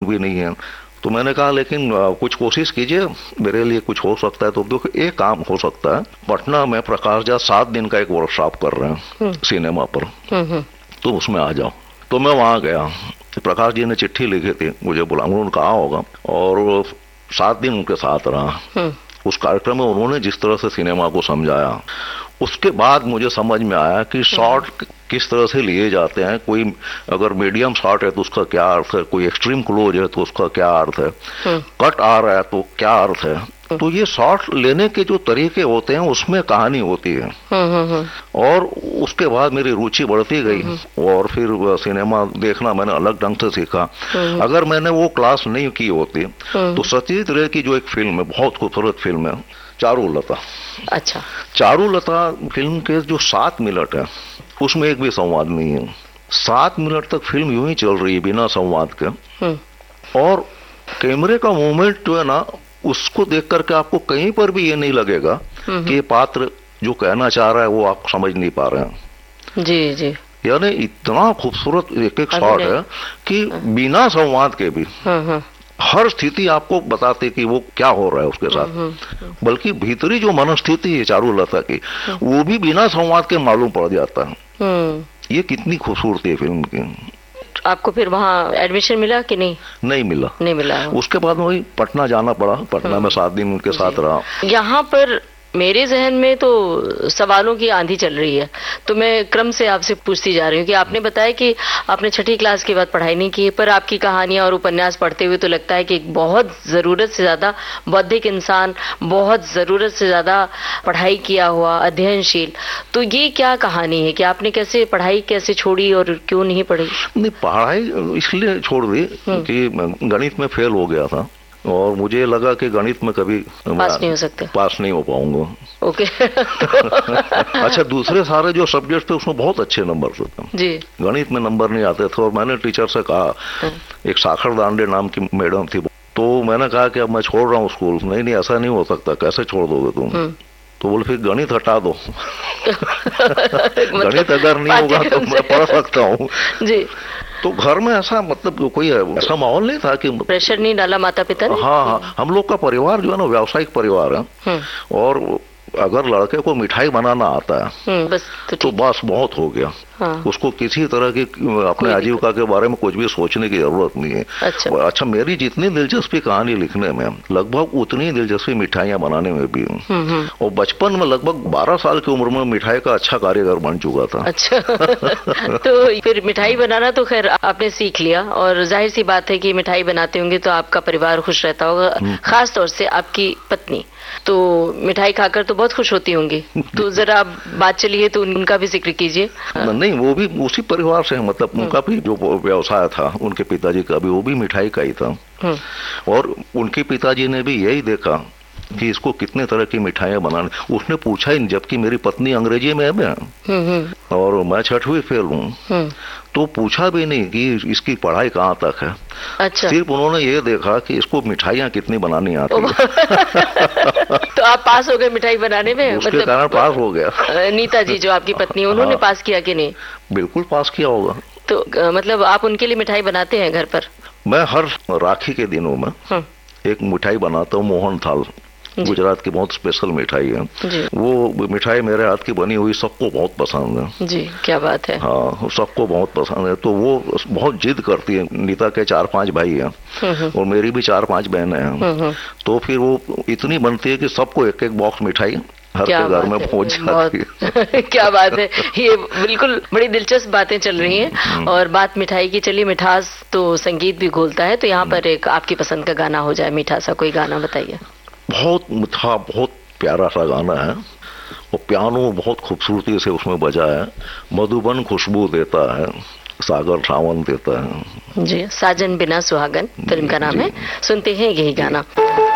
भी नहीं है। तो मैंने कहा लेकिन कुछ कोशिश कीजिए, मेरे लिए कुछ हो सकता है। तो देखो एक काम हो सकता है, पटना में प्रकाश झा 7 दिन का एक वर्कशॉप कर रहे हैं सिनेमा पर, तो उसमें आ जाओ। तो मैं वहाँ गया, प्रकाश जी ने चिट्ठी लिखी थी, मुझे बुला, उन्होंने कहा होगा, और 7 दिन उनके साथ रहा। उस कार्यक्रम में उन्होंने जिस तरह से सिनेमा को समझाया, उसके बाद मुझे समझ में आया कि शॉट किस तरह से लिए जाते हैं। कोई अगर मीडियम शॉट है तो उसका क्या अर्थ है, कोई एक्सट्रीम क्लोज है तो उसका क्या अर्थ है, कट आ रहा है तो क्या अर्थ है। तो ये शॉट लेने के जो तरीके होते हैं उसमें कहानी होती है। और उसके बाद मेरी रुचि बढ़ती गई और फिर सिनेमा देखना मैंने अलग ढंग से सीखा। अगर मैंने वो क्लास नहीं की होती तो सत्यजीत रे की जो एक फिल्म है, बहुत खूबसूरत फिल्म है, चारुलता। अच्छा। चारुलता फिल्म के जो 7 मिनट है उसमें एक भी संवाद नहीं है। 7 मिनट तक फिल्म यूं ही चल रही है बिना संवाद के, और कैमरे का मूवमेंट जो है ना, उसको देख करके आपको कहीं पर भी ये नहीं लगेगा कि ये पात्र जो कहना चाह रहा है वो आप समझ नहीं पा रहे हैं। जी जी। यानी इतना खूबसूरत एक एक शॉट है कि बिना संवाद के भी हर स्थिति आपको बताते कि वो क्या हो रहा है उसके साथ। बल्कि भीतरी जो मनस्थिति है चारुलता की, वो भी बिना संवाद के मालूम पड़ जाता है। ये कितनी खूबसूरती है फिल्म की। आपको फिर वहाँ एडमिशन मिला कि नहीं? नहीं मिला। नहीं मिला। उसके बाद वही पटना जाना पड़ा। पटना में 7 दिन उनके साथ रहा। यहाँ पर मेरे जहन में तो सवालों की आंधी चल रही है, तो मैं क्रम से आपसे पूछती जा रही हूँ कि आपने बताया कि आपने 6ठी क्लास के बाद पढ़ाई नहीं की, पर आपकी कहानियां और उपन्यास पढ़ते हुए तो लगता है कि बहुत जरूरत से ज्यादा बौद्धिक इंसान, बहुत जरूरत से ज्यादा पढ़ाई किया हुआ, अध्ययनशील। तो ये क्या कहानी है कि आपने कैसे पढ़ाई कैसे छोड़ी और क्यों नहीं पढ़ी? नहीं, पढ़ाई इसलिए छोड़ दी कि गणित में फेल हो गया था और मुझे लगा कि गणित में कभी पास नहीं हो सकते, पास नहीं हो पाऊंगा। ओके। अच्छा, दूसरे सारे जो सब्जेक्ट थे उसमें बहुत अच्छे नंबर थे जी, गणित में नंबर नहीं आते थे। और मैंने टीचर से कहा, एक साखर दांडे नाम की मैडम थी, तो मैंने कहा कि अब मैं छोड़ रहा हूँ स्कूल। नहीं, ऐसा नहीं हो सकता। कैसे छोड़ दोगे तुम? तो बोले फिर गणित हटा दो। गणित अगर नहीं होगा तो मैं पढ़ सकता हूँ जी। तो घर में ऐसा मतलब कोई ऐसा माहौल नहीं था कि प्रेशर नहीं डाला माता पिता ने? हाँ, हम लोग का परिवार जो है ना व्यावसायिक परिवार है, और अगर लड़के को मिठाई बनाना आता है तो बस बहुत हो गया। हाँ। उसको किसी तरह की अपने आजीविका के बारे में कुछ भी सोचने की जरूरत नहीं है। अच्छा, मेरी जितनी दिलचस्पी कहानी लिखने में, लगभग उतनी दिलचस्पी मिठाइयाँ बनाने में भी। और बचपन में लगभग 12 साल की उम्र में मिठाई का अच्छा कारीगर बन चुका था। अच्छा। तो फिर मिठाई बनाना तो खैर आपने सीख लिया, और जाहिर सी बात है कि मिठाई बनाते होंगे तो आपका परिवार खुश रहता होगा, खास तौर से आपकी पत्नी तो मिठाई खाकर तो बहुत खुश होती होंगी। तो जरा बात चलिए तो उनका भी जिक्र कीजिए। नहीं, वो भी उसी परिवार से है, मतलब उनका भी जो व्यवसाय था, उनके पिताजी का भी, वो भी मिठाई का ही था। और उनके पिताजी ने भी यही देखा कि इसको कितने तरह की मिठाइयाँ बनाने। उसने पूछा ही, जबकि मेरी पत्नी अंग्रेजी में है और मैं 6वीं फेल हूँ, तो पूछा भी नहीं कि इसकी पढ़ाई कहाँ तक है। अच्छा। सिर्फ उन्होंने ये देखा कि इसको मिठाइयाँ कितनी बनानी आती है। तो आप पास हो गए मिठाई बनाने में? उसके कारण पास हो गया। नीता जी जो आपकी पत्नी, उन्होंने पास किया कि नहीं? बिल्कुल पास किया होगा। तो मतलब आप उनके लिए मिठाई बनाते हैं घर पर? मैं हर राखी के दिनों में एक मिठाई बनाता हूँ, मोहन थाल, गुजरात की बहुत स्पेशल मिठाई है। वो मिठाई मेरे हाथ की बनी हुई सबको बहुत पसंद है जी। क्या बात है। हाँ, सबको बहुत पसंद है। तो वो बहुत जिद करती है। नीता के 4-5 भाई हैं और मेरी भी 4-5 बहनें हैं। तो फिर वो इतनी बनती है कि सबको एक एक बॉक्स मिठाई हर के घर में पहुंच जाती है। क्या बात है, ये बिल्कुल बड़ी दिलचस्प बातें चल रही हैं। और बात मिठाई की चली, मिठास तो संगीत भी घोलता है, तो यहाँ पर एक आपकी पसंद का गाना हो जाए, मीठा सा कोई गाना बताइए। बहुत मीठा, बहुत प्यारा सा गाना है, और पियानो बहुत खूबसूरती से उसमें बजा है। मधुबन खुशबू देता है, सागर सावन देता है। जी, साजन बिना सुहागन फिल्म का नाम है। सुनते हैं यही गाना।